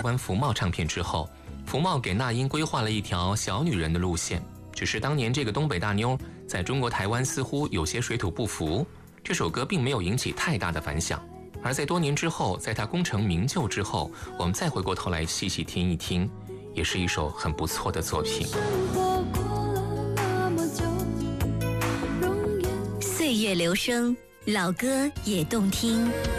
湾福茂唱片之后，福茂给那英规划了一条小女人的路线。只是当年这个东北大妞在中国台湾似乎有些水土不服，这首歌并没有引起太大的反响。而在多年之后，在她功成名就之后，我们再回过头来细细听一听，也是一首很不错的作品。 岁月流声，老歌也动听。